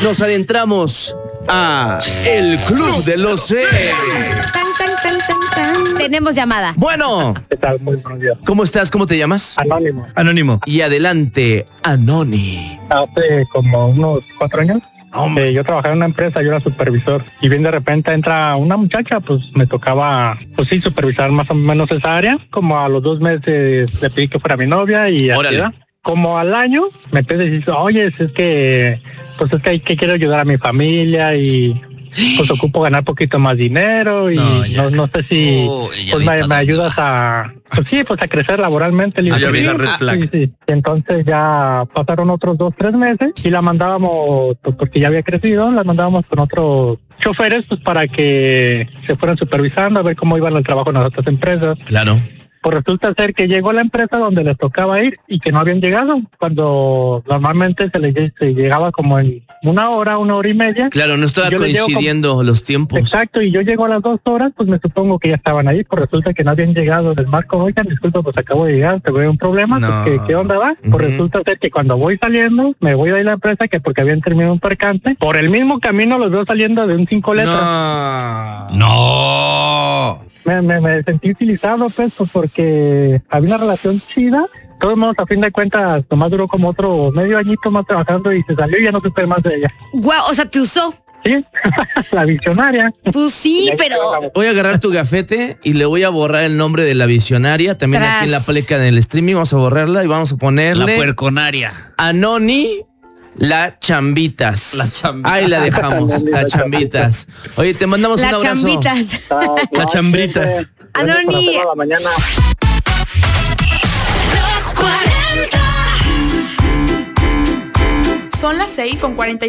nos adentramos a el Club de los Seis. Tenemos llamada. Bueno, ¿Qué tal? Muy buenos días. ¿cómo estás? ¿Cómo te llamas? Anónimo. Y adelante, Anoni. Hace como unos 4 años, yo trabajaba en una empresa, yo era supervisor. Y bien de repente entra una muchacha, pues me tocaba, pues sí, supervisar más o menos esa área. Como a los 2 meses le pedí que fuera mi novia y así, Órale. ¿verdad? Como al año me empecé a decir, oye, es que quiero ayudar a mi familia y pues ocupo ganar poquito más dinero y no sé si pues me ayudas a a crecer laboralmente. Ya vi la red flag. Sí. Entonces ya pasaron otros 2-3 meses y la mandábamos, pues porque ya había crecido, la mandábamos con otros choferes pues para que se fueran supervisando a ver cómo iban el trabajo en las otras empresas. Claro. Pues resulta ser que llegó a la empresa donde les tocaba ir y que no habían llegado, cuando normalmente se llegaba como en 1 hora, 1 hora y media. Claro, no estaba coincidiendo los tiempos. Exacto, y yo llego a las 2 horas, pues me supongo que ya estaban ahí, pues resulta que no habían llegado. Les marco, oigan, disculpa, pues acabo de llegar, te veo un problema, No. pues, ¿qué onda va? Pues resulta ser que cuando voy saliendo, me voy de ahí a la empresa, que porque habían terminado un percance, por el mismo camino los veo saliendo de un 5 letras. No. Me sentí utilizado, pues porque había una relación chida. De todos modos, a fin de cuentas, nomás duró como otro medio añito más trabajando y se salió y ya no supe más de ella. Guau, o sea, te usó. Sí, la visionaria. Pues sí, pero... Voy a agarrar tu gafete y le voy a borrar el nombre de la visionaria. También aquí en la pleca del streaming vamos a borrarla y vamos a ponerle... La puerconaria. Anoni, la chambitas. La chambitas. Ahí la dejamos, la chambitas. Oye, te mandamos un Las abrazo. chambitas. La chambritas. Anoni. A la mañana. Son las 6:45.